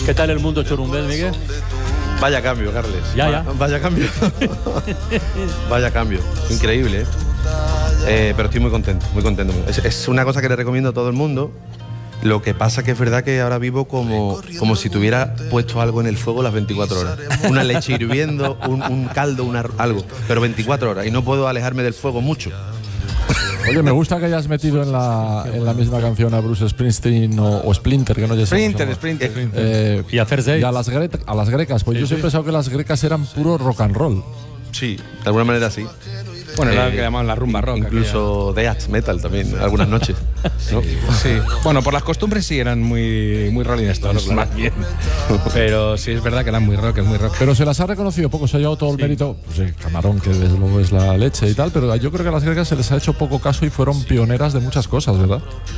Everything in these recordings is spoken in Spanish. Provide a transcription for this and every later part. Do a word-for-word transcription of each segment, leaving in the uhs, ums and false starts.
¿Qué tal el mundo chorumbel, Miguel? Vaya cambio, Carles. Ya, ya. Vaya cambio. Vaya cambio. Increíble, ¿eh? Eh, pero estoy muy contento, muy contento. Es, es una cosa que le recomiendo a todo el mundo. Lo que pasa que es verdad que ahora vivo como, como si tuviera puesto algo en el fuego las veinticuatro horas. Una leche hirviendo, un, un caldo, una, algo. Pero veinticuatro horas. Y no puedo alejarme del fuego mucho. Oye, me gusta que hayas metido en la, en la misma canción a Bruce Springsteen o, o Splinter, que no ya sé. Splinter, Splinter. Eh, y a Thursday. Y a las, gre a las grecas. Pues sí, yo siempre he pensado que las grecas eran puro rock and roll. Sí, de alguna manera sí. Bueno, Eh, era lo que llamaban la rumba rock. Incluso death metal también, algunas noches. ¿no? Sí, sí. Bueno, por las costumbres sí eran muy, muy Rolling Stones, claro, claro. más bien. Pero sí es verdad que eran muy rock, es muy rock. Pero se las ha reconocido poco, se ha llevado todo el Sí. mérito. Pues sí, Camarón, que desde luego es la leche y tal, pero yo creo que a las grecas se les ha hecho poco caso y fueron pioneras de muchas cosas, ¿verdad?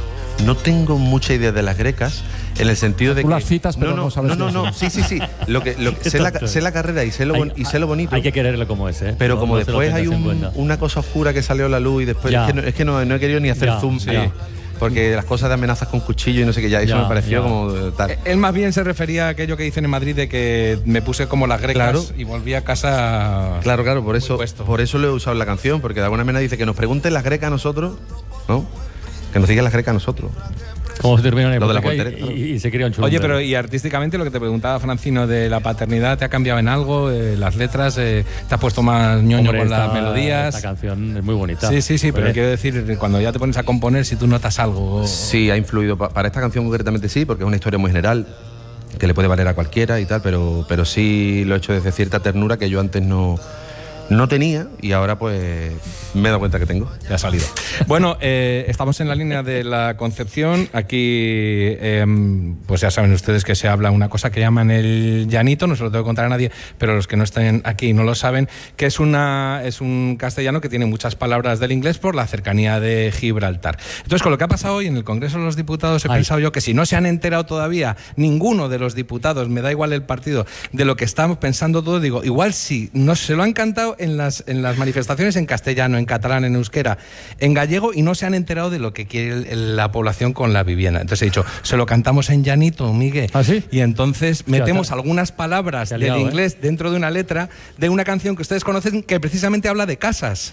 No tengo mucha idea de las grecas en el sentido de Tú que las citas, pero no, no, no sabes no, no, quiénes no, sí, sí, sí. Lo que, lo que sé, la, sé la carrera y sé lo, bon, y sé lo bonito. Hay que quererlo como es, ¿eh? Pero No- como no se lo después tengas hay en un, cuenta. una cosa oscura que salió a la luz y después Ya. es que, no, es que no, no he querido ni hacer Ya, zoom sí. ahí, porque las cosas de amenazas con cuchillo y no sé qué ya, eso Ya, me pareció ya. como eh, tal. Él más bien se refería a aquello que dicen en Madrid de que me puse como las grecas Claro. y volví a casa. Claro, claro, por muy eso, puesto. por eso lo he usado en la canción, porque de alguna manera dice que nos pregunten las grecas a nosotros, ¿no? Que nos digan las grecas a nosotros. ¿Cómo se termina una Lo de la hipoteca voltereta, y, y, y se crea un chorumbel? Oye, pero y artísticamente lo que te preguntaba Francino de la paternidad, ¿te ha cambiado en algo? Eh, las letras, eh, ¿te has puesto más ñoño Hombre, con esta- las melodías? Esta canción es muy bonita. Sí, sí, sí, pero Oye, quiero decir, cuando ya te pones a componer, si tú notas algo. Sí, ha influido. Pa- Para esta canción concretamente sí, porque es una historia muy general, que le puede valer a cualquiera y tal, pero, pero sí lo he hecho desde cierta ternura que yo antes no, no tenía y ahora pues me he dado cuenta que tengo. Ya ha salido. Bueno, eh, estamos en la línea de la Concepción. Aquí, eh, pues ya saben ustedes que se habla una cosa que llaman el llanito, no se lo tengo que contar a nadie, pero los que no estén aquí no lo saben, que es, una, es un castellano que tiene muchas palabras del inglés por la cercanía de Gibraltar. Entonces, con lo que ha pasado hoy en el Congreso de los Diputados, he Ay. pensado yo que si no se han enterado todavía ninguno de los diputados, me da igual el partido, de lo que estamos pensando todos, digo, igual sí, no se lo han cantado en las, en las manifestaciones en castellano, en catalán, en euskera, en gallego y no se han enterado de lo que quiere el- el- la población con la vivienda. Entonces he dicho, se lo cantamos en llanito, Miguel. ¿Ah, sí? Y entonces Hostia, metemos te- algunas palabras te ha del liado, ¿eh? inglés dentro de una letra de una canción que ustedes conocen que precisamente habla de casas.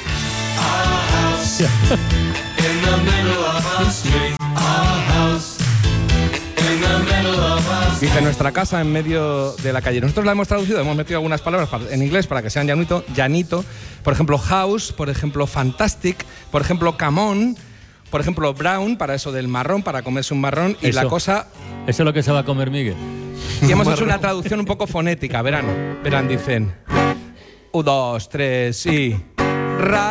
Dice nuestra casa en medio de la calle. Nosotros la hemos traducido, hemos metido algunas palabras para- en inglés para que sean llanito, llanito. Por ejemplo, house, por ejemplo, fantastic, por ejemplo, come on, por ejemplo, brown, para eso del marrón, para comerse un marrón. Y Eso. la cosa... Eso es lo que se va a comer, Miguel. Y hemos hecho una traducción un poco fonética, verán. Verán, dicen... Un, dos, tres y... Ra